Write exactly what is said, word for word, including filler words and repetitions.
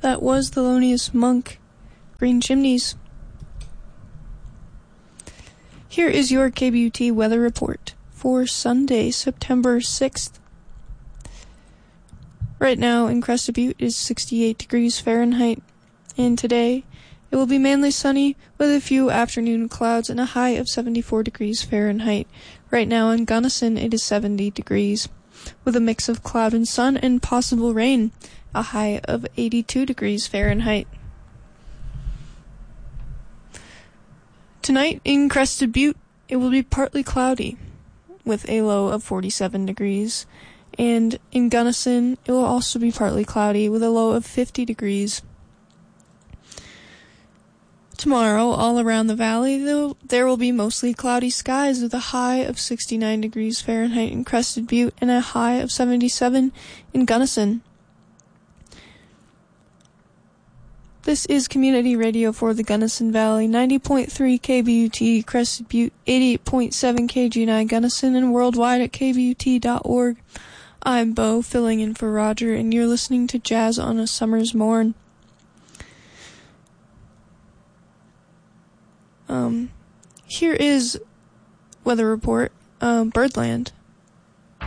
That was Thelonious Monk, Green Chimneys. Here is your K B U T weather report for Sunday, September sixth. Right now in Crested Butte is sixty-eight degrees Fahrenheit, and today it will be mainly sunny with a few afternoon clouds and a high of seventy-four degrees Fahrenheit. Right now in Gunnison it is seventy degrees with a mix of cloud and sun and possible rain, a high of eighty-two degrees Fahrenheit. Tonight in Crested Butte it will be partly cloudy with a low of forty-seven degrees, and in Gunnison it will also be partly cloudy with a low of fifty degrees. Tomorrow, all around the valley, there will be mostly cloudy skies with a high of sixty-nine degrees Fahrenheit in Crested Butte and a high of seventy-seven in Gunnison. This is Community Radio for the Gunnison Valley, ninety point three K B U T, Crested Butte, eighty-eight point seven K G nine Gunnison, and worldwide at K B U T dot org. I'm Bo, filling in for Roger, and you're listening to Jazz on a Summer's Morn. Um, here is weather report, um, Birdland.